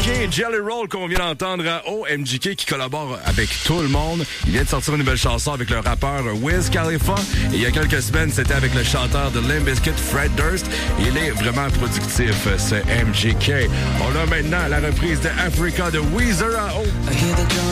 MGK, Jelly Roll qu'on vient d'entendre à MGK qui collabore avec tout le monde. Il vient de sortir une nouvelle chanson avec le rappeur Wiz Khalifa. Et il y a quelques semaines, c'était avec le chanteur de Limp Bizkit, Fred Durst. Il est vraiment productif, ce MGK. On a maintenant la reprise de Africa de Weezer à O.